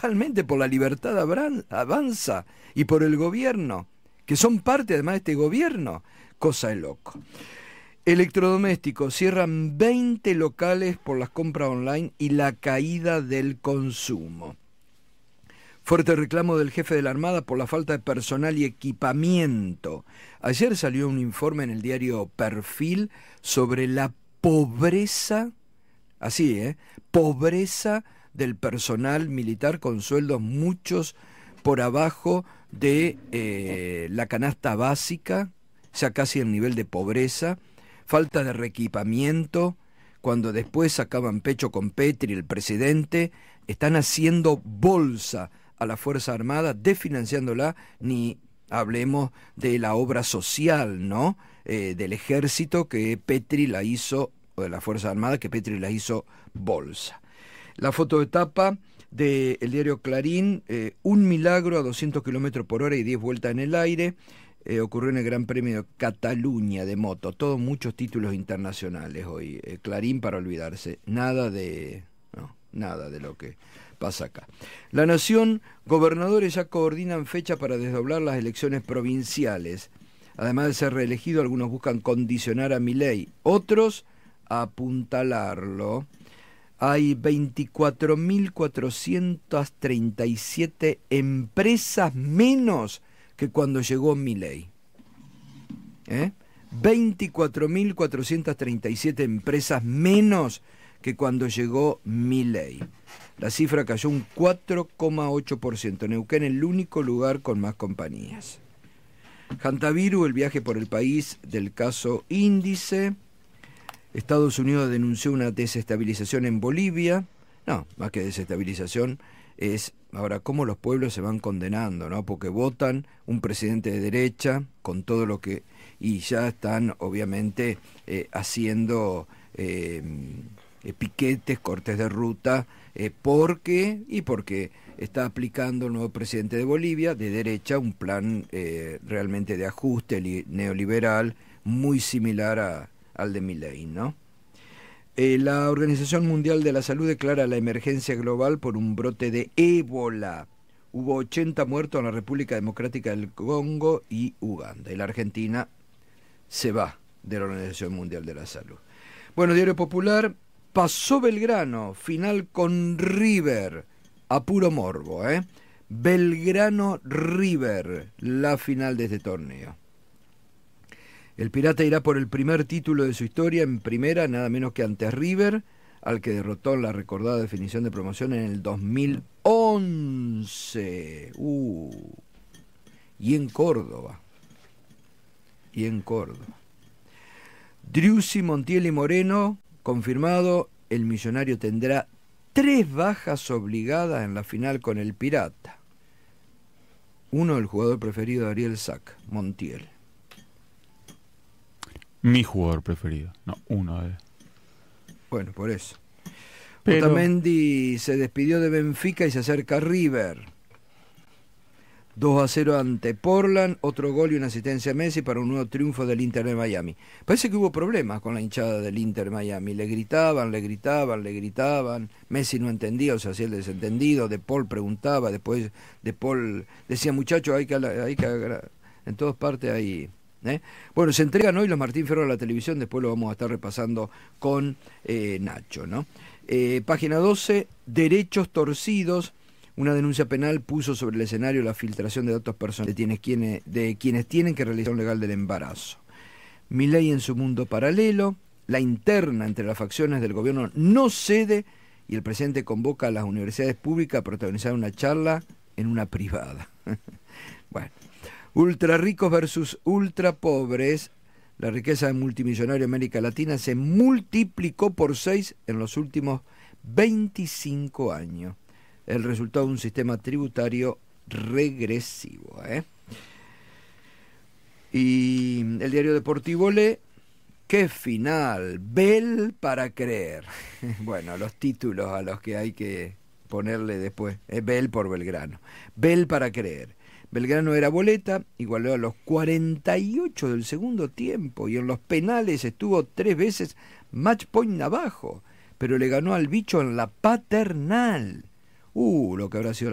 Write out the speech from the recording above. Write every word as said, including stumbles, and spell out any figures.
totalmente por la Libertad Avanza y por el gobierno, que son parte además de este gobierno. Cosa de loco. Electrodomésticos, cierran veinte locales por las compras online y la caída del consumo. Fuerte reclamo del jefe de la Armada por la falta de personal y equipamiento. Ayer salió un informe en el diario Perfil sobre la pobreza, así, ¿eh? Pobreza del personal militar con sueldos muchos por abajo de eh, la canasta básica, ya casi el nivel de pobreza, falta de reequipamiento, cuando después sacaban pecho con Petri, el presidente, están haciendo bolsa a la Fuerza Armada, desfinanciándola, ni hablemos de la obra social, ¿no? Eh, del ejército que Petri la hizo, o de la Fuerza Armada que Petri la hizo bolsa. La foto de tapa del diario Clarín, eh, un milagro a doscientos kilómetros por hora y diez vueltas en el aire, eh, ocurrió en el Gran Premio de Cataluña de moto, todos muchos títulos internacionales hoy, eh, Clarín para olvidarse, nada de, no, nada de lo que pasa acá. La Nación, gobernadores ya coordinan fecha para desdoblar las elecciones provinciales. Además de ser reelegido, algunos buscan condicionar a Milei, otros apuntalarlo. Hay veinticuatro mil cuatrocientas treinta y siete empresas menos que cuando llegó Milei. ¿Eh? veinticuatro mil cuatrocientas treinta y siete empresas menos que cuando llegó Milei. La cifra cayó un cuatro coma ocho por ciento. Neuquén, el único lugar con más compañías. Hantaviru, el viaje por el país del caso Índice. Estados Unidos denunció una desestabilización en Bolivia. No, más que desestabilización es ahora cómo los pueblos se van condenando, ¿no? Porque votan un presidente de derecha con todo lo que... y ya están obviamente eh, haciendo eh, piquetes, cortes de ruta, eh, porque y porque está aplicando el nuevo presidente de Bolivia, de derecha, un plan eh, realmente de ajuste li, neoliberal muy similar a al de Milei, ¿no? Eh, la Organización Mundial de la Salud declara la emergencia global por un brote de ébola. Hubo ochenta muertos en la República Democrática del Congo y Uganda. Y la Argentina se va de la Organización Mundial de la Salud. Bueno, Diario Popular, pasó Belgrano, final con River, a puro morbo, ¿eh? Belgrano-River, la final de este torneo. El Pirata irá por el primer título de su historia en primera, nada menos que ante River, al que derrotó en la recordada definición de promoción en el dos mil once. Uh, y en Córdoba. Y en Córdoba. Driussi, Montiel y Moreno, confirmado, el Millonario tendrá tres bajas obligadas en la final con el Pirata. Uno, el jugador preferido de Ariel Sack, Montiel. Mi jugador preferido, no, uno de... Bueno, por eso. Pero... Otamendi se despidió de Benfica y se acerca a River. dos a cero ante Portland, otro gol y una asistencia a Messi para un nuevo triunfo del Inter de Miami. Parece que hubo problemas con la hinchada del Inter de Miami. Le gritaban, le gritaban, le gritaban. Messi no entendía, o sea, hacía el desentendido. De Paul preguntaba, después De Paul decía, muchachos, hay que... Hay que en todas partes hay... ¿Eh? Bueno, se entregan hoy los Martín Fierro a la televisión, después lo vamos a estar repasando con eh, Nacho, ¿no? Eh, página doce, derechos torcidos. Una denuncia penal puso sobre el escenario la filtración de datos personales de quienes, de quienes tienen que realizar un legal del embarazo. Milei en su mundo paralelo, la interna entre las facciones del gobierno no cede y el presidente convoca a las universidades públicas a protagonizar una charla en una privada. Bueno. Ultra ricos versus ultra pobres. La riqueza de multimillonario en América Latina se multiplicó por seis en los últimos veinticinco años. El resultado de un sistema tributario regresivo, ¿eh? Y el diario deportivo lee, ¡qué final! Bel para creer. Bueno, los títulos a los que hay que ponerle después. Es Bel por Belgrano. Bel para creer. Belgrano era boleta, igualó a los cuarenta y ocho del segundo tiempo y en los penales estuvo tres veces match point abajo, pero le ganó al bicho en la Paternal. Uh, lo que habrá sido